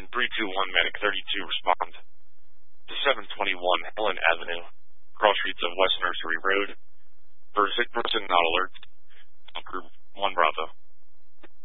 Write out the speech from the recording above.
Station 321 Medic 32 respond to 721 Helen Avenue, cross streets of West Nursery Road. For a sick person not alert, Group 1 Bravo.